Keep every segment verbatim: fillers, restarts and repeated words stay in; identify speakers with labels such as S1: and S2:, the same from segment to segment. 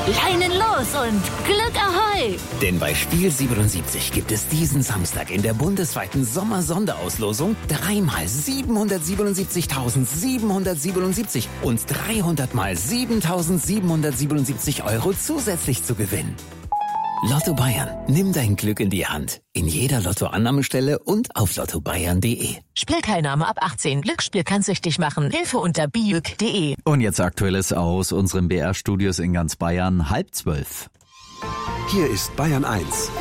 S1: Leinen los und Glück Ahoi!
S2: Denn bei Spiel siebenundsiebzig gibt es diesen Samstag in der bundesweiten Sommer-Sonderauslosung dreimal siebenhundertsiebenundsiebzigtausendsiebenhundertsiebenundsiebzig und dreihundert mal siebentausendsiebenhundertsiebenundsiebzig Euro zusätzlich zu gewinnen. Lotto Bayern. Nimm dein Glück in die Hand. In jeder Lottoannahmestelle und auf lotto bayern punkt de.
S1: Spielteilnahme ab achtzehn. Glücksspiel kann süchtig machen. Hilfe unter biüg punkt de.
S3: Und jetzt Aktuelles aus unseren B R-Studios in ganz Bayern. Halb zwölf.
S4: Hier ist Bayern eins.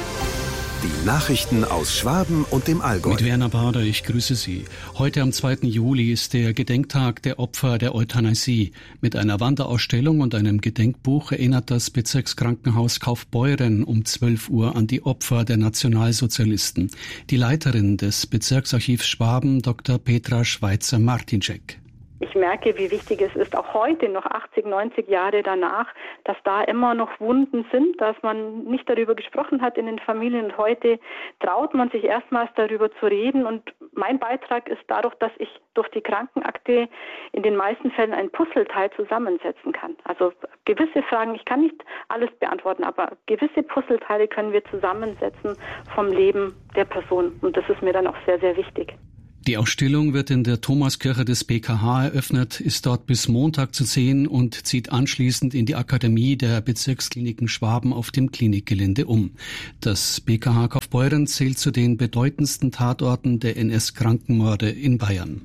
S4: Die Nachrichten aus Schwaben und dem Allgäu.
S5: Mit Werner Bader, ich grüße Sie. Heute am zweiten Juli ist der Gedenktag der Opfer der Euthanasie. Mit einer Wanderausstellung und einem Gedenkbuch erinnert das Bezirkskrankenhaus Kaufbeuren um zwölf Uhr an die Opfer der Nationalsozialisten. Die Leiterin des Bezirksarchivs Schwaben, Doktor Petra Schweitzer-Martinczek.
S6: Ich merke, wie wichtig es ist, auch heute, noch achtzig, neunzig Jahre danach, dass da immer noch Wunden sind, dass man nicht darüber gesprochen hat in den Familien. Und heute traut man sich erstmals darüber zu reden. Und mein Beitrag ist dadurch, dass ich durch die Krankenakte in den meisten Fällen ein Puzzleteil zusammensetzen kann. Also gewisse Fragen, ich kann nicht alles beantworten, aber gewisse Puzzleteile können wir zusammensetzen vom Leben der Person. Und das ist mir dann auch sehr, sehr wichtig.
S5: Die Ausstellung wird in der Thomaskirche des B K H eröffnet, ist dort bis Montag zu sehen und zieht anschließend in die Akademie der Bezirkskliniken Schwaben auf dem Klinikgelände um. Das B K H Kaufbeuren zählt zu den bedeutendsten Tatorten der N S-Krankenmorde in Bayern.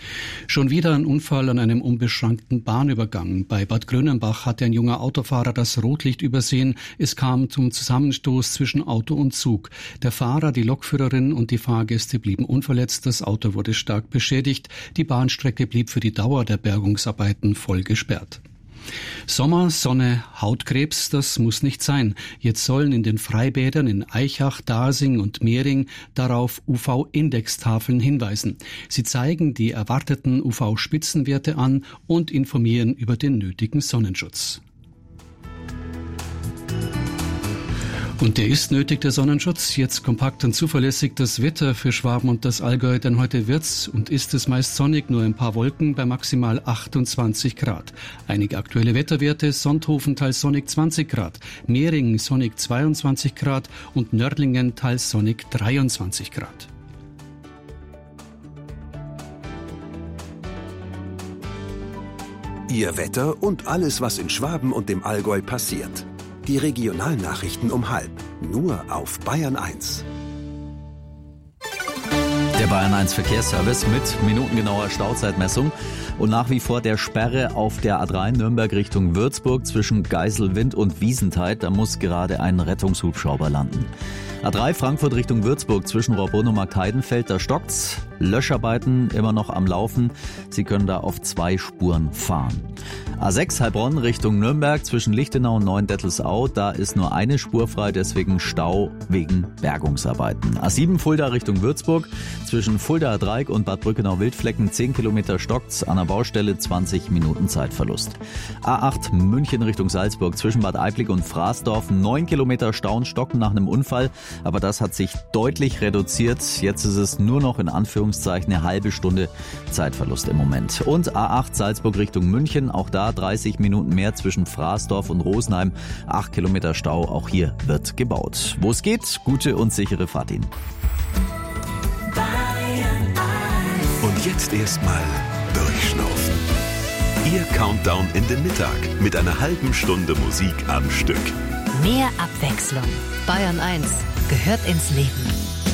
S5: Schon wieder ein Unfall an einem unbeschrankten Bahnübergang. Bei Bad Grönenbach hatte ein junger Autofahrer das Rotlicht übersehen. Es kam zum Zusammenstoß zwischen Auto und Zug. Der Fahrer, die Lokführerin und die Fahrgäste blieben unverletzt. Das Auto wurde stark beschädigt. Die Bahnstrecke blieb für die Dauer der Bergungsarbeiten voll gesperrt. Sommer, Sonne, Hautkrebs, das muss nicht sein. Jetzt sollen in den Freibädern in Aichach, Dasing und Mehring darauf U V-Indextafeln hinweisen. Sie zeigen die erwarteten U V-Spitzenwerte an und informieren über den nötigen Sonnenschutz. Und der ist nötig, der Sonnenschutz. Jetzt kompakt und zuverlässig das Wetter für Schwaben und das Allgäu, denn heute wird's und ist es meist sonnig, nur ein paar Wolken bei maximal achtundzwanzig Grad. Einige aktuelle Wetterwerte: Sonthofen teils sonnig zwanzig Grad, Mehring sonnig zweiundzwanzig Grad und Nördlingen teils sonnig dreiundzwanzig Grad.
S4: Ihr Wetter und alles, was in Schwaben und dem Allgäu passiert. Die Regionalnachrichten um halb. Nur auf Bayern eins.
S3: Der Bayern eins Verkehrsservice mit minutengenauer Stauzeitmessung und nach wie vor der Sperre auf der A drei Nürnberg Richtung Würzburg zwischen Geiselwind und Wiesentheid. Da muss gerade ein Rettungshubschrauber landen. A drei Frankfurt Richtung Würzburg zwischen Rohrbrunn und Marktheidenfeld, da stockt's. Löscharbeiten immer noch am Laufen. Sie können da auf zwei Spuren fahren. A sechs Heilbronn Richtung Nürnberg zwischen Lichtenau und Neuendettelsau, da ist nur eine Spur frei, deswegen Stau wegen Bergungsarbeiten. A sieben Fulda Richtung Würzburg zwischen Fuldaer Dreieck und Bad Brückenau-Wildflecken zehn Kilometer stockt's, an der Baustelle zwanzig Minuten Zeitverlust. A acht München Richtung Salzburg zwischen Bad Aibling und Fraßdorf neun Kilometer Stau und Stocken nach einem Unfall, aber das hat sich deutlich reduziert. Jetzt ist es nur noch in Anführungszeichen eine halbe Stunde Zeitverlust im Moment. Und A acht Salzburg Richtung München, auch da dreißig Minuten mehr zwischen Fraßdorf und Rosenheim, acht Kilometer Stau, auch hier wird gebaut. Wo es geht, gute und sichere Fahrt Ihnen.
S4: Und jetzt erstmal durchschnaufen. Ihr Countdown in den Mittag mit einer halben Stunde Musik am Stück.
S1: Mehr Abwechslung. Bayern eins gehört ins Leben.